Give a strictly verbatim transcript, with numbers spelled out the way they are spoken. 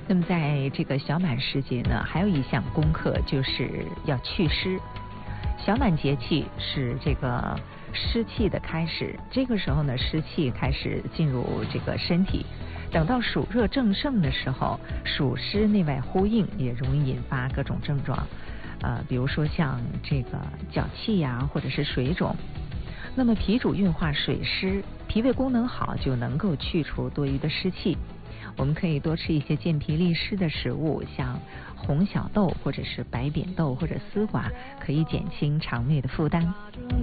那么在这个小满时节呢，还有一项功课就是要祛湿。小满节气是这个湿气的开始，这个时候呢，湿气开始进入这个身体。等到暑热正盛的时候，暑湿内外呼应，也容易引发各种症状，呃，比如说像这个脚气呀，或者是水肿。那么脾主运化水湿，脾胃功能好，就能够去除多余的湿气。我们可以多吃一些健脾利湿的食物，像红小豆或者是白扁豆或者丝瓜，可以减轻肠胃的负担。